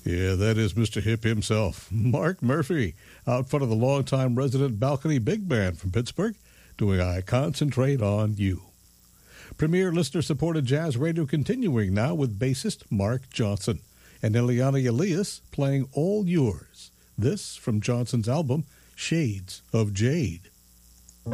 Yeah, that is Mr. Hip himself, Mark Murphy, out front of the longtime resident balcony big band from Pittsburgh, doing I Concentrate on You. Premier listener-supported jazz radio continuing now with bassist Mark Johnson and Eliana Elias playing All Yours. This from Johnson's album, Shades of Jade.